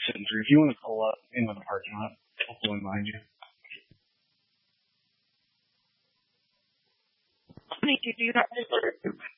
sitting through. If you want to pull up into the parking lot, I'll pull in behind you. Need to do that.